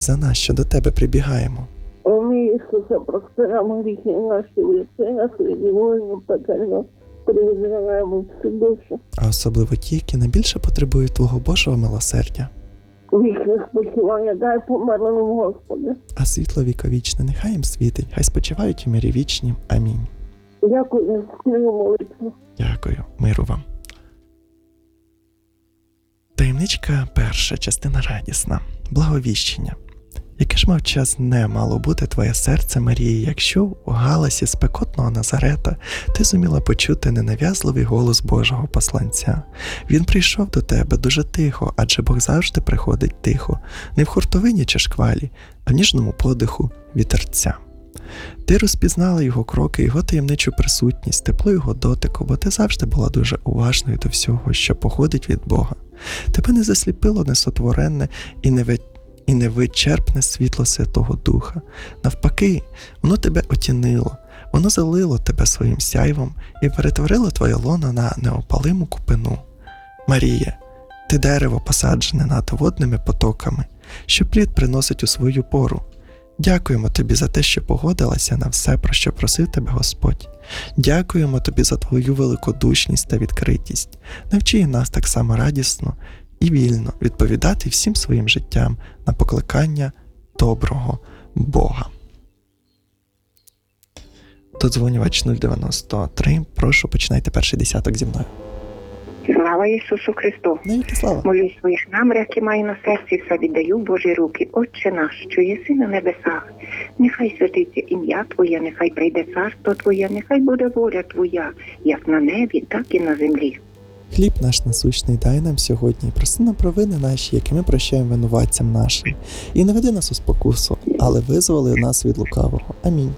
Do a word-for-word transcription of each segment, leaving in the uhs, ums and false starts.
За нас, що до тебе прибігаємо. О мій Ісусе, прости нам гріхи наші, врятуй нас від вогню пекельного, привізнаємо всі душі. А особливо ті, які найбільше потребують Твого Божого милосердя. Вічне спочивання дай померлим, Господи. А світло віковічне нехай їм світить, хай спочивають у мирі вічні. Амінь. Дякую за спільну молитву. Дякую. Миру вам. Таємничка перша, частина радісна. Благовіщення. Яке ж мовчазне мало бути твоє серце, Марії, якщо у галасі спекотного Назарета ти зуміла почути ненав'язливий голос Божого посланця. Він прийшов до тебе дуже тихо, адже Бог завжди приходить тихо, не в хуртовині чи шквалі, а в ніжному подиху вітерця. Ти розпізнала його кроки, його таємничу присутність, тепло його дотику, бо ти завжди була дуже уважною до всього, що походить від Бога. Тебе не засліпило несотворенне і не і невичерпне світло Святого Духа. Навпаки, воно тебе отінило, воно залило тебе своїм сяйвом і перетворило твоє лоно на неопалиму купину. Марія, ти дерево, посаджене над водними потоками, що плід приносить у свою пору. Дякуємо тобі за те, що погодилася на все, про що просив тебе Господь. Дякуємо тобі за твою великодушність та відкритість. Навчи нас так само радісно і вільно відповідати всім своїм життям на покликання доброго Бога. Додзвонювач нуль дев'яносто три. Прошу, починайте перший десяток зі мною. Слава Ісусу Христу! Навіки слава! Молюсь своїх намір, які маю на серці, все віддаю в Божі руки. Отче наш, що єси на небесах, нехай святиться ім'я Твоє, нехай прийде царство Твоє, нехай буде воля Твоя, як на небі, так і на землі. Хліб наш насущний дай нам сьогодні, і прости нам провини наші, які ми прощаємо винуватцям нашим. І не веди нас у спокусу, але визволи нас від лукавого. Амінь.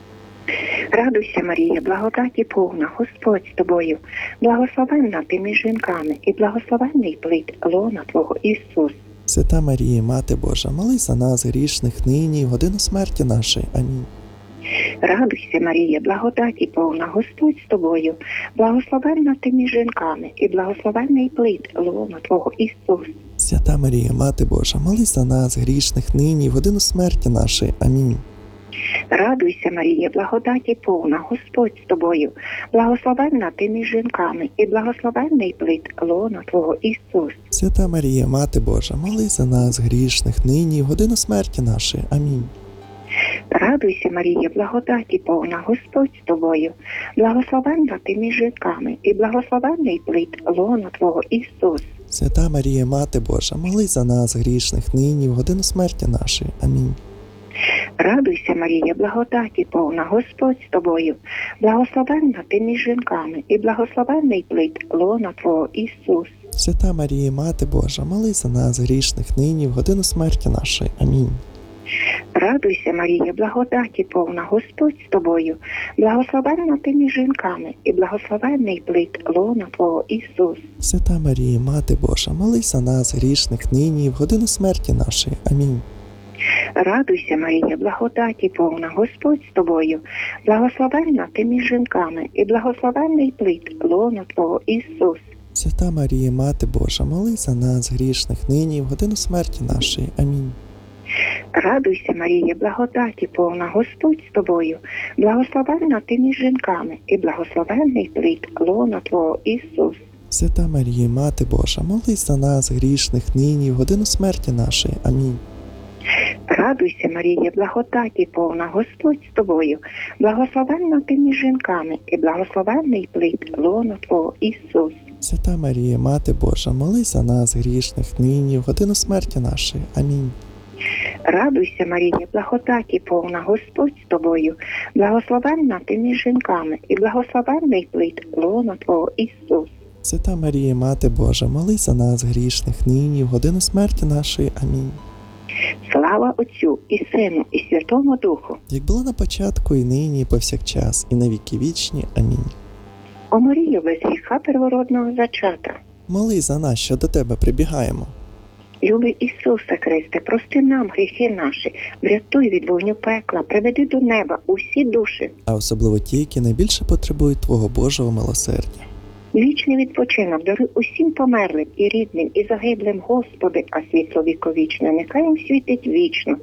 Радуйся, Марія, благодаті повна, Господь з тобою, благословенна ти між жінками, і благословенний плід лона Твого Ісус. Свята Марія, Мати Божа, молись за нас грішних нині і в годину смерті нашої. Амінь. Радуйся, Марія, благодаті повна, Господь з тобою, благословенна ти між жінками, і благословенний плід лона Твого Ісус. Свята Марія, Мати Божа, молись за нас грішних нині і в годину смерті нашої. Амінь. Радуйся, Марія, благодаті повна, Господь з тобою, благословенна ти між жінками, і благословенний плід лона Твого Ісус. Свята Марія, Мати Божа, молись за нас грішних нині і в годину смерті нашої. Амінь. Радуйся, Марія, благодаті повна, Господь з тобою, благословенна ти між жінками, і благословенний плід лона Твого Ісус. Свята Марія, Мати Божа, молись за нас грішних нині і в годину смерті нашої. Амінь. Радуйся, Марія, благодаті повна, Господь з тобою, благословенна ти між жінками, і благословенний плід лона Твого Ісус. Свята Марія, Мати Божа, молись за нас грішних нині і в годину смерті нашої. Амінь. Радуйся, Марія, благодаті повна, Господь з тобою, благословенна ти між жінками, і благословенний плід лона Твого Ісус. Свята Марія, Мати Божа, молись за нас грішних нині і в годину смерті нашої. Амінь. Радуйся, Марія, благодаті повна, Господь з тобою, благословенна ти між жінками, і благословенний плід лона Твого Ісус. Свята Марія, Мати Божа, молись за нас грішних нині і в годину смерті нашої. Амінь. Радуйся, Марія, благодаті повна, Господь з тобою, благословенна ти між жінками, і благословенний плід лона Твого Ісус. Свята Марія, Мати Божа, молись за нас грішних нині і в годину смерті нашої. Амінь. Радуйся, Марія, благодаті повна, Господь з тобою, благословенна ти між жінками, і благословенний плід лона Твого Ісус. Свята Марія, Мати Божа, молись за нас грішних нині і в годину смерті нашої. Амінь. Радуйся, Марія, благодаті повна, Господь з тобою, благословенна ти між жінками, і благословенний плід лона Твого Ісус. Свята Марія, Мати Божа, молись за нас грішних нині і в годину смерті нашої. Амінь. Слава Отцю і Сину, і Святому Духу. Як було на початку, і нині, і повсякчас, і на віки вічні. Амінь. О Марію, без гріха первородного зачата, молись за нас, що до тебе прибігаємо. Любий Ісусе Христе, прости нам гріхи наші, врятуй від вогню пекла, приведи до неба усі душі. А особливо ті, які найбільше потребують Твого Божого милосердя. Вічний відпочинок даруй усім померлим і рідним, і загиблим, Господи, а світло віковічне, нехай їм світить вічно.